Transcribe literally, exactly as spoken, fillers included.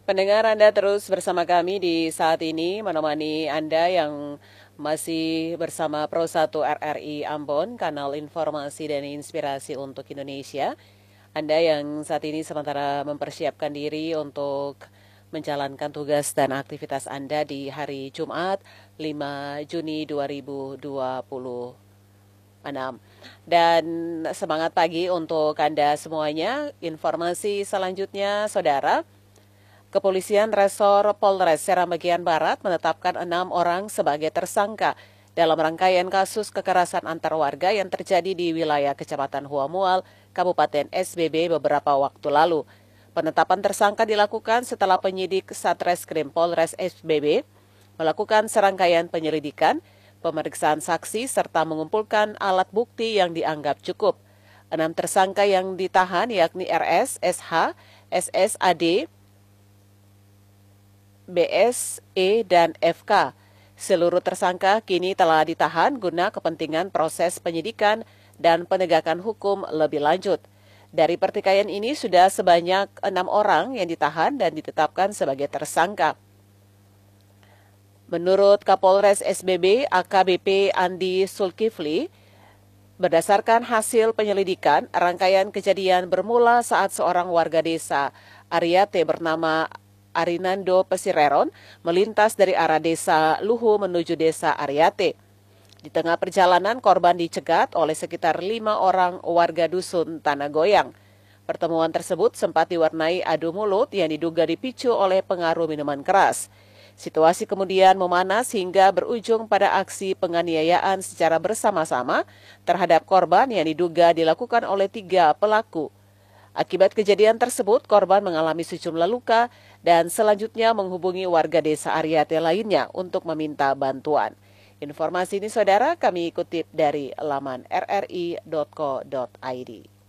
Pendengar, Anda terus bersama kami di saat ini, menemani Anda yang masih bersama Pro satu R R I Ambon, kanal informasi dan inspirasi untuk Indonesia. Anda yang saat ini sementara mempersiapkan diri untuk menjalankan tugas dan aktivitas Anda di hari Jumat lima Juni dua ribu dua puluh enam. Dan semangat pagi untuk Anda semuanya. Informasi selanjutnya, Saudara. Kepolisian Resor Polres Seram Bagian Barat menetapkan enam orang sebagai tersangka dalam rangkaian kasus kekerasan antar warga yang terjadi di wilayah Kecamatan Huamual, Kabupaten S B B beberapa waktu lalu. Penetapan tersangka dilakukan setelah penyidik Satreskrim Polres S B B melakukan serangkaian penyelidikan, pemeriksaan saksi, serta mengumpulkan alat bukti yang dianggap cukup. Enam tersangka yang ditahan yakni R S, S H, S S A D, B S, E, dan F K. Seluruh tersangka kini telah ditahan guna kepentingan proses penyidikan dan penegakan hukum lebih lanjut. Dari pertikaian ini sudah sebanyak enam orang yang ditahan dan ditetapkan sebagai tersangka. Menurut Kapolres S B B A K B P Andi Sulkifli, berdasarkan hasil penyelidikan, rangkaian kejadian bermula saat seorang warga desa Ariate bernama Arinando Pesireron melintas dari arah desa Luhu menuju desa Ariate. Di tengah perjalanan, korban dicegat oleh sekitar lima orang warga dusun Tanah Goyang. Pertemuan tersebut sempat diwarnai adu mulut yang diduga dipicu oleh pengaruh minuman keras. Situasi kemudian memanas hingga berujung pada aksi penganiayaan secara bersama-sama terhadap korban yang diduga dilakukan oleh tiga pelaku. Akibat kejadian tersebut, korban mengalami sejumlah luka dan selanjutnya menghubungi warga desa Ariate lainnya untuk meminta bantuan. Informasi ini, Saudara, kami kutip dari laman r r i dot co dot i d.